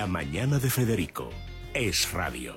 La mañana de Federico es radio.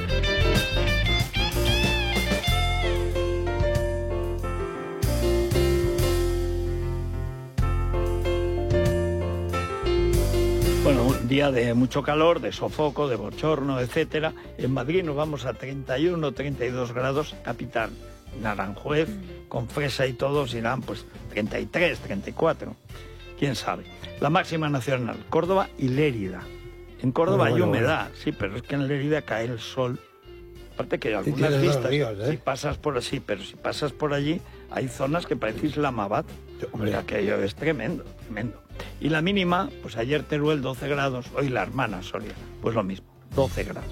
Bueno, un día de mucho calor, de sofoco, de bochorno, etcétera. En Madrid nos vamos a 31, 32 grados, capital. En Aranjuez, con fresa y todo, irán pues 33, 34. ¿Quién sabe? La máxima nacional, Córdoba y Lérida. En Córdoba hay humedad, sí, pero es que en Lérida cae el sol. Aparte que algunas vistas, ríos, si pasas por así, pero si pasas por allí, hay zonas que parece Islamabad. Hombre, aquello es tremendo, tremendo. Y la mínima, pues ayer Teruel 12 grados, hoy la hermana Soria, pues lo mismo, 12 grados.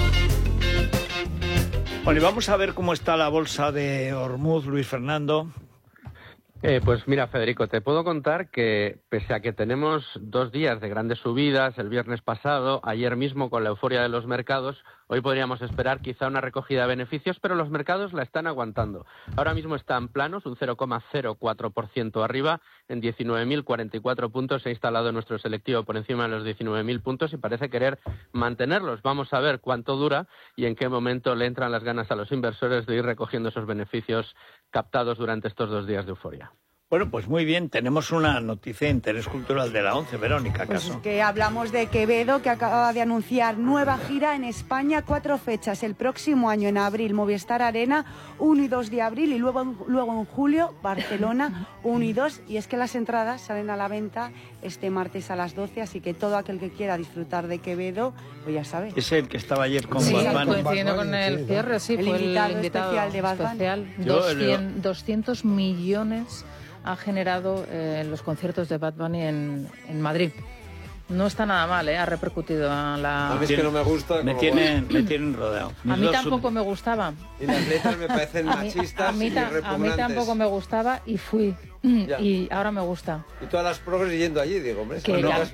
Bueno, y vamos a ver cómo está la bolsa de Hormuz, Luis Fernando. Pues mira, Federico, te puedo contar que pese a que tenemos 2 días de grandes subidas, el viernes pasado, ayer mismo con la euforia de los mercados, hoy podríamos esperar quizá una recogida de beneficios, pero los mercados la están aguantando. Ahora mismo están planos, un 0,04% arriba, en 19.044 puntos se ha instalado nuestro selectivo por encima de los 19.000 puntos y parece querer mantenerlos. Vamos a ver cuánto dura y en qué momento le entran las ganas a los inversores de ir recogiendo esos beneficios captados durante estos 2 días de euforia. Bueno, pues muy bien, tenemos una noticia de interés cultural de la 11, Verónica, pues ¿acaso? Es que hablamos de Quevedo, que acaba de anunciar nueva gira en España, 4 fechas el próximo año en abril, Movistar Arena, 1 y 2 de abril, y luego en julio, Barcelona, 1 y 2, y es que las entradas salen a la venta este martes a las 12, así que todo aquel que quiera disfrutar de Quevedo, pues ya sabe. Es el que estaba ayer con sí, Bad Bunny. coincidiendo con el cierre, sí, el fue invitado el invitado especial de Bad Bunny. 200 millones ha generado los conciertos de Bad Bunny en Madrid. No está nada mal, ha repercutido a la... A mí es que no me gusta. Me tienen rodeado. A mí tampoco me gustaba. Y las letras me parecen machistas y repugnantes. A mí tampoco me gustaba y fui. Ya. Y ahora me gusta. Y todas las progres yendo allí, digo, hombre.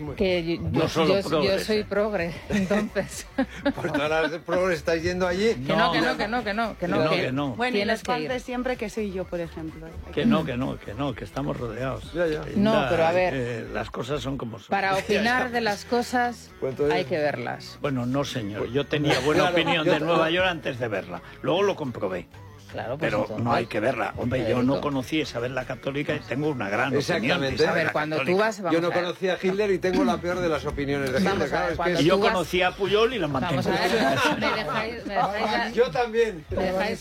Yo soy progre, entonces. Pues todas las progres estáis yendo allí. Que no. Bueno, y los fans de siempre, que soy yo, por ejemplo. Que estamos rodeados. Ya. No, pero a ver. Las cosas son como son. Para opinar de las cosas hay que verlas. Bueno, no, señor. Yo tenía buena opinión de Nueva York antes de verla. Luego lo comprobé. Claro, pues pero entonces, no hay que verla. Hombre, yo no conocí Isabel la Católica y tengo una gran opinión de Exactamente. A ver, cuando tú vas... Yo no conocía a Hitler y tengo la peor de las opiniones de Hitler. Y yo conocí a Puyol y la mantengo. Vamos a ver, me dejáis... Yo también. Me dejáis...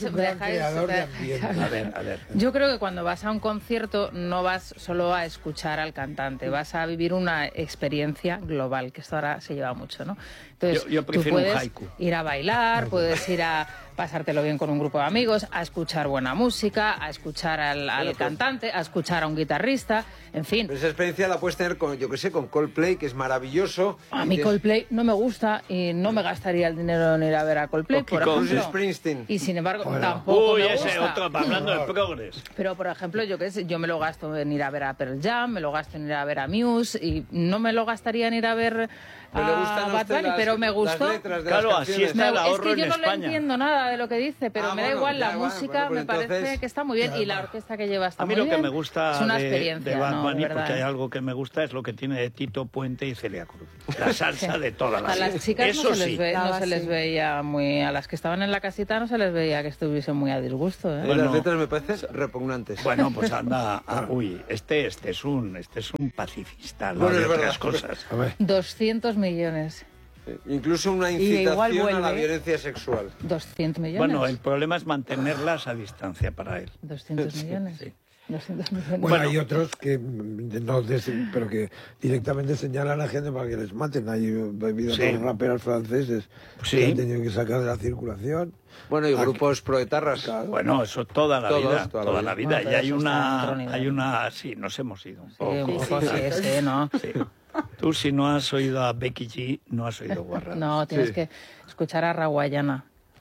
A ver. Yo creo que cuando vas a un concierto no vas solo a escuchar al cantante, vas a vivir una experiencia global, que esto ahora se lleva mucho, ¿no? Entonces, yo prefiero tú puedes un haiku. Ir a bailar, puedes ir a pasártelo bien con un grupo de amigos, a escuchar buena música, a escuchar al cantante, a escuchar a un guitarrista, en fin. Pero esa experiencia la puedes tener con, yo qué sé, con Coldplay, que es maravilloso. A mí Coldplay no me gusta y no me gastaría el dinero en ir a ver a Coldplay, por ejemplo. Springsteen. Y sin embargo, tampoco me gusta. Ese otro, hablando de progres. Pero, por ejemplo, yo me lo gasto en ir a ver a Pearl Jam, me lo gasto en ir a ver a Muse y no me lo gastaría en ir a ver a Bad Bunny, pero me gustó. Claro, así está el ahorro en España. Es que yo no le entiendo nada de lo que dice, pero me da igual, la música me parece que está muy bien y la orquesta que lleva está muy bien. A mí lo que me gusta es una experiencia, de Bad Bunny, porque hay algo que me gusta, es lo que tiene de Tito Puente y Celia Cruz. La salsa de toda la vida. A las chicas no se les veía muy... A las que estaban en la casita no se les veía que estuviesen muy a disgusto. Bueno, las letras me parecen repugnantes. Bueno, pues anda... Este es un pacifista, no de otras cosas. 200 millones. Incluso una incitación a la violencia sexual. 200 millones. Bueno, el problema es mantenerlas a distancia para él. 200 millones. Sí. 200 millones. Bueno, hay otros que pero que directamente señalan a gente para que les maten. Hay habido dos raperos franceses que han tenido que sacar de la circulación. Bueno, y grupos proetarras. Claro. Bueno, eso toda la vida. Toda la vida. No, y hay una... Sí, nos hemos ido un poco. Sí, ¿no? Sí. Tú, si no has oído a Becky G, no has oído guarradas. No, tienes que escuchar a Raguayana.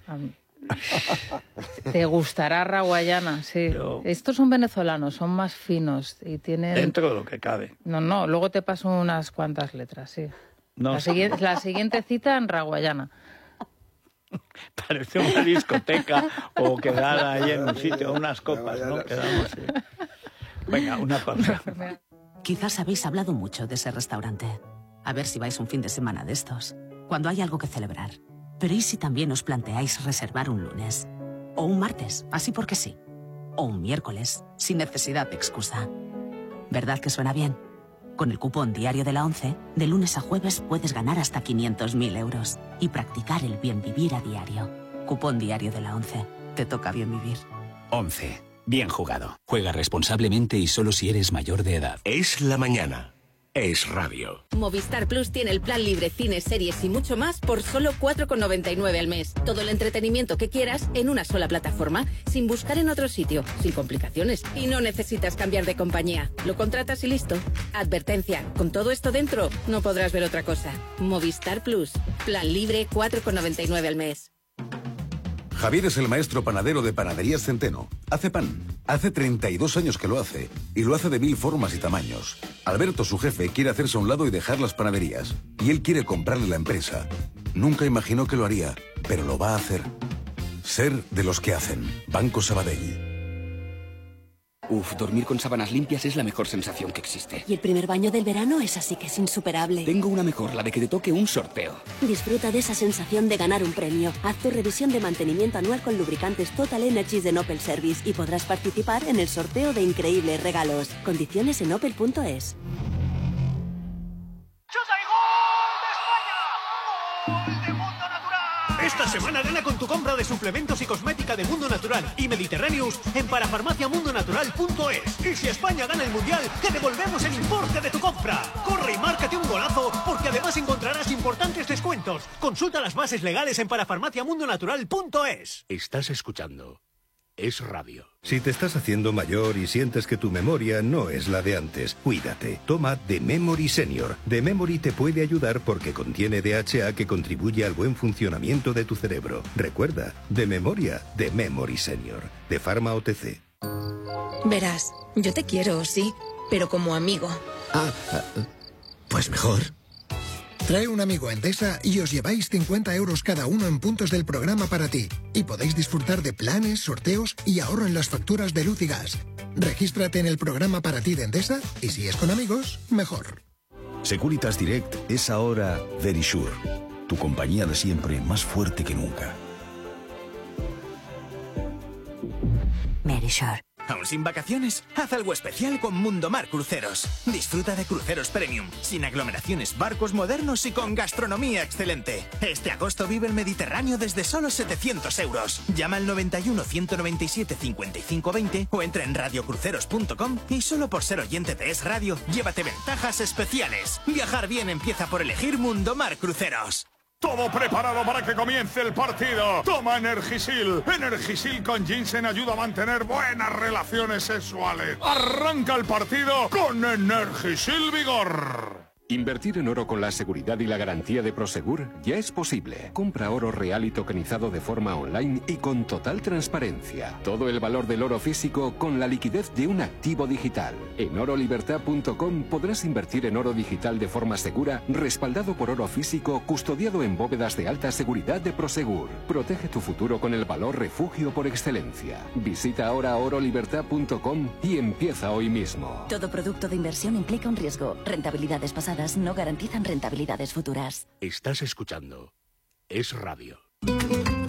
Te gustará Raguayana, sí. Pero... Estos son venezolanos, son más finos y tienen... Dentro de lo que cabe. No, luego te paso unas cuantas letras, sí. No, la siguiente cita en Raguayana. Parece una discoteca o quedar ahí en un sitio, unas copas, ¿no? Quedamos así. Venga, una pausa. Quizás habéis hablado mucho de ese restaurante. A ver si vais un fin de semana de estos. cuando hay algo que celebrar. Pero ¿y si también os planteáis reservar un lunes? O un martes, así porque sí. O un miércoles, sin necesidad de excusa. ¿Verdad que suena bien? Con el cupón diario de la ONCE, de lunes a jueves puedes ganar hasta 500.000 euros y practicar el bien vivir a diario. Cupón diario de la ONCE. Te toca bien vivir. 11. Bien jugado. Juega responsablemente y solo si eres mayor de edad. Es la mañana. Es radio. Movistar Plus tiene el plan libre, cines, series y mucho más por solo 4,99 al mes. Todo el entretenimiento que quieras en una sola plataforma, sin buscar en otro sitio, sin complicaciones. Y no necesitas cambiar de compañía. Lo contratas y listo. Advertencia, con todo esto dentro, no podrás ver otra cosa. Movistar Plus. Plan libre, 4,99 al mes. Javier es el maestro panadero de Panaderías Centeno. Hace pan. Hace 32 años que lo hace. Y lo hace de 1000 formas y tamaños. Alberto, su jefe, quiere hacerse a un lado y dejar las panaderías. Y él quiere comprarle la empresa. Nunca imaginó que lo haría, pero lo va a hacer. Ser de los que hacen. Banco Sabadell. Dormir con sábanas limpias es la mejor sensación que existe. Y el primer baño del verano es así que es insuperable. Tengo una mejor, la de que te toque un sorteo. Disfruta de esa sensación de ganar un premio. Haz tu revisión de mantenimiento anual con lubricantes Total Energies de Opel Service y podrás participar en el sorteo de increíbles regalos. Condiciones en opel.es. Esta semana gana con tu compra de suplementos y cosmética de Mundo Natural y Mediterraneous en parafarmaciamundonatural.es. Y si España gana el Mundial, te devolvemos el importe de tu compra. Corre y márcate un golazo, porque además encontrarás importantes descuentos. Consulta las bases legales en parafarmaciamundonatural.es. Estás escuchando Es Radio. Si te estás haciendo mayor y sientes que tu memoria no es la de antes, cuídate. Toma The Memory Senior. The Memory te puede ayudar porque contiene DHA que contribuye al buen funcionamiento de tu cerebro. Recuerda, de memoria, The Memory Senior. De Pharma OTC. Verás, yo te quiero, sí, pero como amigo. Pues mejor. Trae un amigo a Endesa y os lleváis 50 euros cada uno en puntos del programa para ti. Y podéis disfrutar de planes, sorteos y ahorro en las facturas de luz y gas. Regístrate en el programa para ti de Endesa y si es con amigos, mejor. Securitas Direct es ahora Verisure, tu compañía de siempre más fuerte que nunca. Verisure. ¿Aún sin vacaciones? Haz algo especial con Mundomar Cruceros. Disfruta de cruceros premium, sin aglomeraciones, barcos modernos y con gastronomía excelente. Este agosto vive el Mediterráneo desde solo 700 euros. Llama al 91 197 55 20 o entra en radiocruceros.com y solo por ser oyente de Es Radio, llévate ventajas especiales. Viajar bien empieza por elegir Mundomar Cruceros. Todo preparado para que comience el partido. Toma Energisil. Energisil con ginseng ayuda a mantener buenas relaciones sexuales. Arranca el partido con Energisil Vigor. Invertir en oro con la seguridad y la garantía de Prosegur ya es posible. Compra oro real y tokenizado de forma online y con total transparencia. Todo el valor del oro físico con la liquidez de un activo digital. En orolibertad.com podrás invertir en oro digital de forma segura, respaldado por oro físico, custodiado en bóvedas de alta seguridad de Prosegur. Protege tu futuro con el valor refugio por excelencia. Visita ahora orolibertad.com y empieza hoy mismo. Todo producto de inversión implica un riesgo. Rentabilidades pasadas no garantizan rentabilidades futuras. Estás escuchando Es Radio.